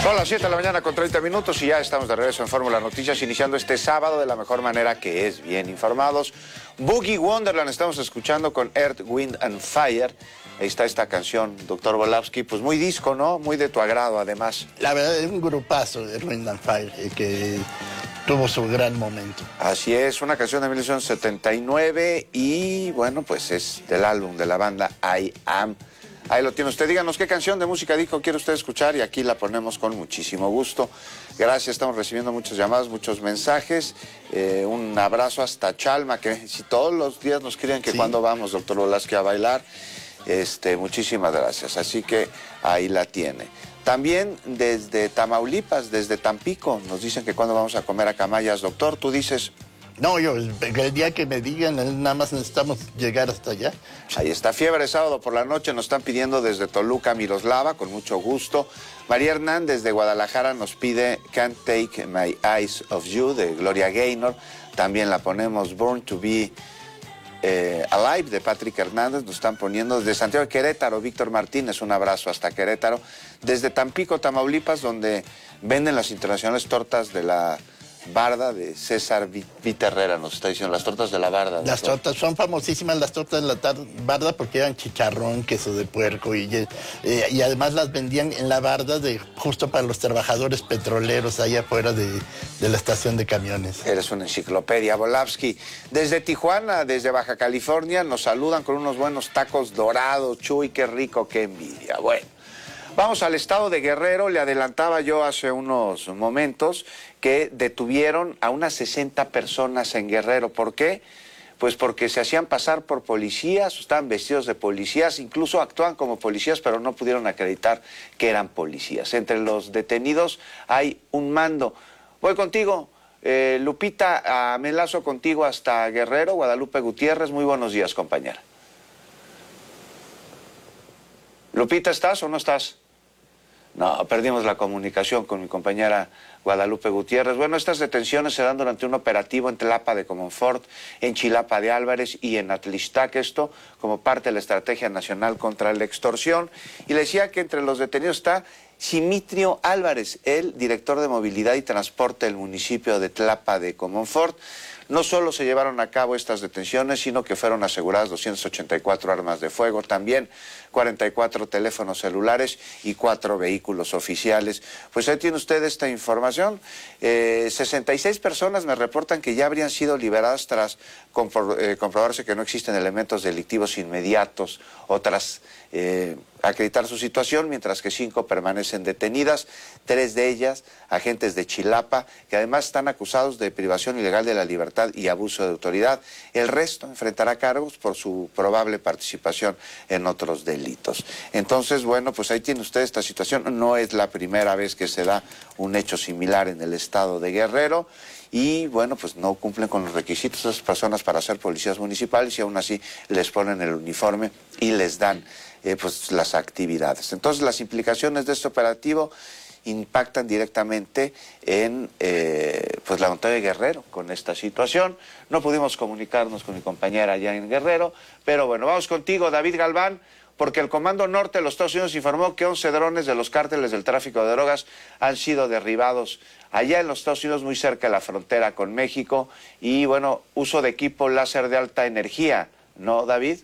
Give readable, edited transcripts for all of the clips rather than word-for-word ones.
Son las 7 de la mañana con 30 minutos y ya estamos de regreso en Fórmula Noticias, iniciando este sábado de la mejor manera, que es bien informados. Boogie Wonderland estamos escuchando con Earth, Wind and Fire. Ahí está esta canción, doctor Volavsky, pues muy disco, ¿no? Muy de tu agrado, además. La verdad es un grupazo de Wind and Fire que tuvo su gran momento. Así es, una canción de 1979 y bueno, pues es del álbum de la banda I Am. Ahí lo tiene usted. Díganos qué canción de música disco quiere usted escuchar y aquí la ponemos con muchísimo gusto. Gracias, estamos recibiendo muchas llamadas, muchos mensajes. Un abrazo hasta Chalma, que si todos los días nos quieren que cuando vamos, doctor Volavsky, a bailar. Muchísimas gracias. Así que ahí la tiene. También desde Tamaulipas, desde Tampico, nos dicen que cuando vamos a comer a Camayas, doctor, tú dices... No, yo, el día que me digan, nada más necesitamos llegar hasta allá. Ahí está, Fiebre, sábado por la noche, nos están pidiendo desde Toluca, Miroslava, con mucho gusto. María Hernández de Guadalajara nos pide Can't Take My Eyes Off You, de Gloria Gaynor. También la ponemos Born to Be Alive, de Patrick Hernández. Nos están poniendo desde Santiago de Querétaro, Víctor Martínez, un abrazo hasta Querétaro. Desde Tampico, Tamaulipas, donde venden las internacionales tortas de la... Barda, de César Viterrera, nos está diciendo, las tortas de la Barda. Las tortas, son famosísimas las tortas de la Barda porque eran chicharrón, queso de puerco y además las vendían en la Barda justo para los trabajadores petroleros ahí afuera de la estación de camiones. Eres una enciclopedia, Volavsky. Desde Tijuana, desde Baja California, nos saludan con unos buenos tacos dorados. Chuy, qué rico, qué envidia. Bueno. Vamos al estado de Guerrero. Le adelantaba yo hace unos momentos que detuvieron a unas 60 personas en Guerrero. ¿Por qué? Pues porque se hacían pasar por policías, estaban vestidos de policías, incluso actúan como policías, pero no pudieron acreditar que eran policías. Entre los detenidos hay un mando. Voy contigo, Lupita, me enlazo contigo hasta Guerrero. Guadalupe Gutiérrez, muy buenos días, compañera. Lupita, ¿estás o no estás? No, perdimos la comunicación con mi compañera Guadalupe Gutiérrez. Bueno, estas detenciones se dan durante un operativo en Tlapa de Comonfort, en Chilapa de Álvarez y en Atlixtac, esto como parte de la Estrategia Nacional contra la Extorsión. Y le decía que entre los detenidos está Simitrio Álvarez, el director de Movilidad y Transporte del municipio de Tlapa de Comonfort. No solo se llevaron a cabo estas detenciones, sino que fueron aseguradas 284 armas de fuego, también 44 teléfonos celulares y 4 vehículos oficiales. Pues ahí tiene usted esta información. 66 personas me reportan que ya habrían sido liberadas tras comprobarse que no existen elementos delictivos inmediatos o tras acreditar su situación, mientras que 5 permanecen detenidas, 3 de ellas agentes de Chilapa, que además están acusados de privación ilegal de la libertad y abuso de autoridad. El resto enfrentará cargos por su probable participación en otros delitos. Entonces, bueno, pues ahí tiene usted esta situación. No es la primera vez que se da un hecho similar en el estado de Guerrero. Y bueno, pues no cumplen con los requisitos de esas personas para ser policías municipales y aún así les ponen el uniforme y les dan pues las actividades. Entonces las implicaciones de este operativo impactan directamente en pues la montaña de Guerrero con esta situación. No pudimos comunicarnos con mi compañera allá en Guerrero, pero bueno, vamos contigo, David Galván, porque el Comando Norte de los Estados Unidos informó que 11 drones de los cárteles del tráfico de drogas han sido derribados allá en los Estados Unidos, muy cerca de la frontera con México, y bueno, uso de equipo láser de alta energía, ¿no, David?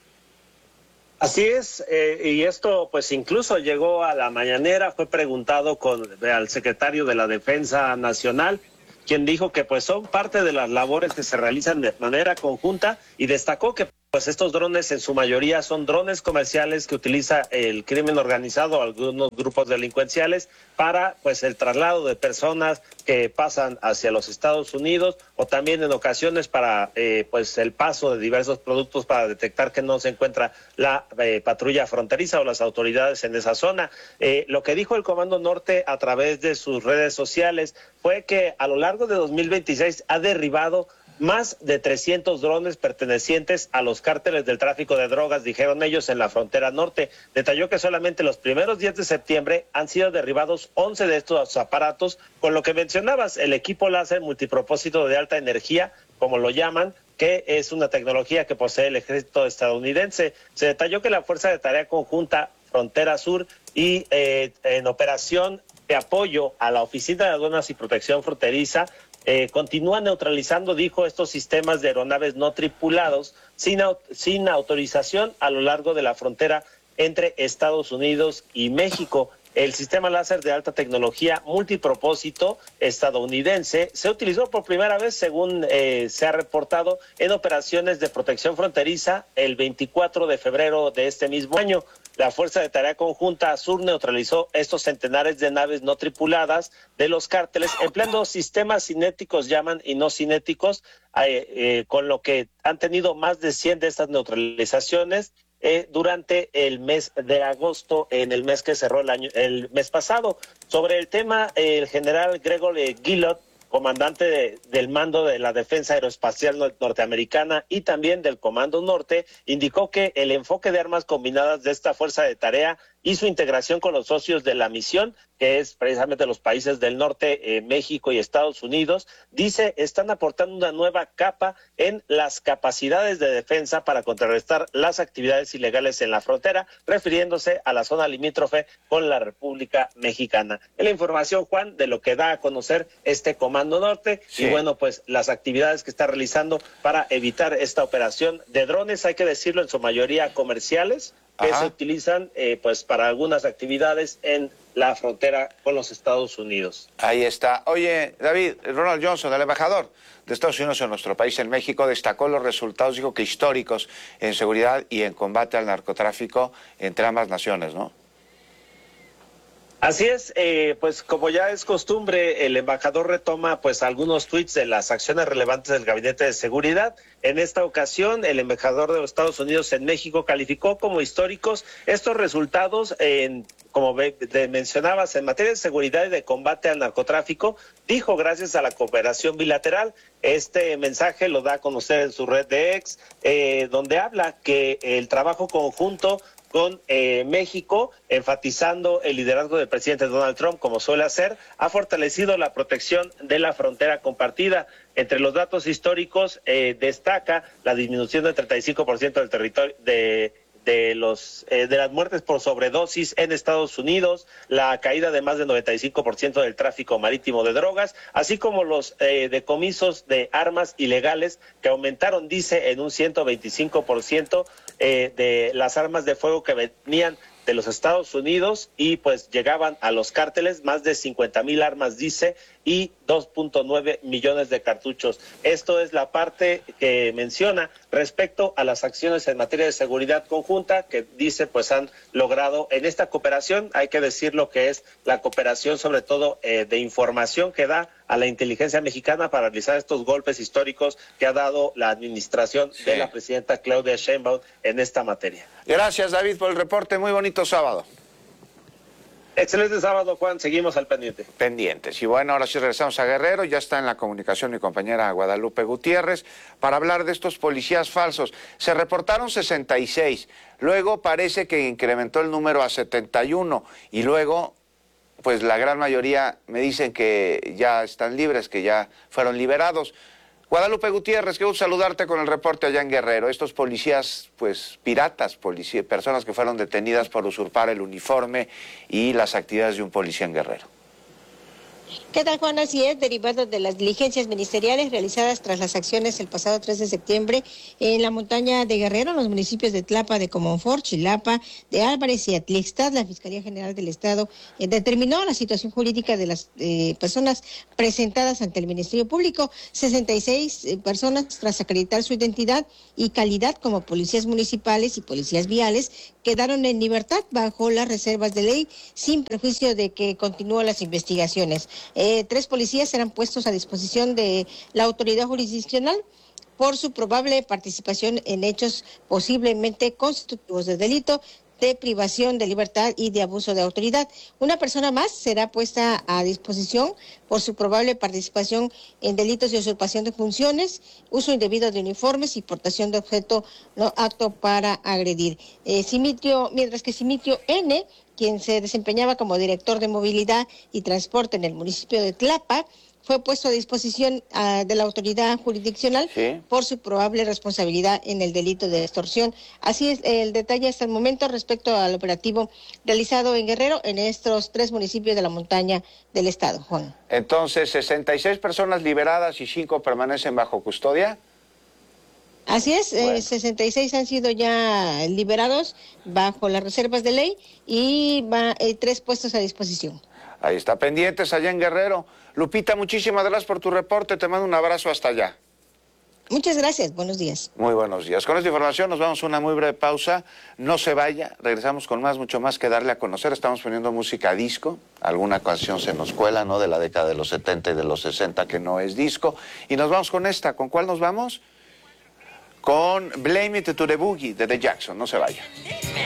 Así es, y esto pues incluso llegó a la mañanera, fue preguntado al secretario de la Defensa Nacional, quien dijo que pues son parte de las labores que se realizan de manera conjunta y destacó que pues estos drones en su mayoría son drones comerciales que utiliza el crimen organizado o algunos grupos delincuenciales para pues el traslado de personas que pasan hacia los Estados Unidos o también en ocasiones para pues el paso de diversos productos para detectar que no se encuentra la patrulla fronteriza o las autoridades en esa zona. Lo que dijo el Comando Norte a través de sus redes sociales fue que a lo largo de 2026 ha derribado más de 300 drones pertenecientes a los cárteles del tráfico de drogas, dijeron ellos, en la frontera norte. Detalló que solamente los primeros días de septiembre han sido derribados 11 de estos aparatos, con lo que mencionabas, el equipo láser multipropósito de alta energía, como lo llaman, que es una tecnología que posee el ejército estadounidense. Se detalló que la Fuerza de Tarea Conjunta Frontera Sur y en operación de apoyo a la Oficina de Aduanas y Protección Fronteriza continúa neutralizando, dijo, estos sistemas de aeronaves no tripulados sin autorización a lo largo de la frontera entre Estados Unidos y México. El sistema láser de alta tecnología multipropósito estadounidense se utilizó por primera vez, según se ha reportado, en operaciones de protección fronteriza el 24 de febrero de este mismo año. La Fuerza de Tarea Conjunta Sur neutralizó estos centenares de naves no tripuladas de los cárteles, empleando sistemas cinéticos, llaman, y no cinéticos, con lo que han tenido más de 100 de estas neutralizaciones durante el mes de agosto, en el mes que cerró el mes pasado. Sobre el tema, el general Gregory Guillot, comandante del mando de la Defensa Aeroespacial Norteamericana y también del Comando Norte, indicó que el enfoque de armas combinadas de esta fuerza de tarea y su integración con los socios de la misión, que es precisamente los países del norte, México y Estados Unidos, dice, están aportando una nueva capa en las capacidades de defensa para contrarrestar las actividades ilegales en la frontera, refiriéndose a la zona limítrofe con la República Mexicana. Es la información, Juan, de lo que da a conocer este Comando Norte, sí. Y bueno, pues las actividades que está realizando para evitar esta operación de drones, hay que decirlo, en su mayoría comerciales, que se utilizan pues para algunas actividades en la frontera con los Estados Unidos. Ahí está. Oye, David, Ronald Johnson, el embajador de Estados Unidos en nuestro país, en México, destacó los resultados, dijo que históricos en seguridad y en combate al narcotráfico entre ambas naciones, ¿no? Así es, pues como ya es costumbre, el embajador retoma pues algunos tuits de las acciones relevantes del Gabinete de Seguridad. En esta ocasión, el embajador de los Estados Unidos en México calificó como históricos estos resultados como mencionabas, en materia de seguridad y de combate al narcotráfico, dijo gracias a la cooperación bilateral. Este mensaje lo da a conocer en su red de X, donde habla que el trabajo conjunto con México, enfatizando el liderazgo del presidente Donald Trump, como suele hacer, ha fortalecido la protección de la frontera compartida. Entre los datos históricos destaca la disminución del 35% del territorio de las muertes por sobredosis en Estados Unidos, la caída de más del 95% del tráfico marítimo de drogas, así como los decomisos de armas ilegales que aumentaron, dice, en un 125% de las armas de fuego que venían de los Estados Unidos y pues llegaban a los cárteles, más de 50,000 armas, dice, y 2.9 millones de cartuchos. Esto es la parte que menciona respecto a las acciones en materia de seguridad conjunta que dice pues han logrado en esta cooperación. Hay que decir lo que es la cooperación, sobre todo de información que da a la inteligencia mexicana para realizar estos golpes históricos que ha dado la administración de la presidenta Claudia Sheinbaum en esta materia. Gracias, David, por el reporte. Muy bonito sábado. Excelente sábado, Juan. Seguimos al pendiente. Pendientes. Y bueno, ahora sí regresamos a Guerrero. Ya está en la comunicación mi compañera Guadalupe Gutiérrez para hablar de estos policías falsos. Se reportaron 66. Luego parece que incrementó el número a 71. Y luego, pues la gran mayoría me dicen que ya están libres, que ya fueron liberados. Guadalupe Gutiérrez, qué gusto saludarte con el reporte allá en Guerrero. Estos policías, pues piratas, personas que fueron detenidas por usurpar el uniforme y las actividades de un policía en Guerrero. ¿Qué tal, Juan? Así es, derivado de las diligencias ministeriales realizadas tras las acciones el pasado 3 de septiembre en la montaña de Guerrero, en los municipios de Tlapa de Comonfort, Chilapa, de Álvarez y Atlixtad, la Fiscalía General del Estado determinó la situación jurídica de las personas presentadas ante el Ministerio Público. 66 personas, tras acreditar su identidad y calidad como policías municipales y policías viales, quedaron en libertad bajo las reservas de ley, sin perjuicio de que continúan las investigaciones. 3 policías serán puestos a disposición de la autoridad jurisdiccional por su probable participación en hechos posiblemente constitutivos de delito de privación de libertad y de abuso de autoridad. Una persona más será puesta a disposición por su probable participación en delitos de usurpación de funciones, uso indebido de uniformes y portación de objeto no apto para agredir. Mientras que Simitio N., quien se desempeñaba como director de movilidad y transporte en el municipio de Tlapa, fue puesto a disposición de la autoridad jurisdiccional por su probable responsabilidad en el delito de extorsión. Así es el detalle hasta el momento respecto al operativo realizado en Guerrero, en estos 3 municipios de la montaña del estado, Juan. Entonces, 66 personas liberadas y 5 permanecen bajo custodia. Así es, bueno. 66 han sido ya liberados bajo las reservas de ley y 3 puestos a disposición. Ahí está, pendientes allá en Guerrero. Lupita, muchísimas gracias por tu reporte. Te mando un abrazo hasta allá. Muchas gracias. Buenos días. Muy buenos días. Con esta información nos vamos a una muy breve pausa. No se vaya. Regresamos con mucho más que darle a conocer. Estamos poniendo música disco. Alguna canción se nos cuela, ¿no? De la década de los 70 y de los 60 que no es disco. Y nos vamos con esta. ¿Con cuál nos vamos? Con Blame It to the Boogie de The Jackson. No se vaya.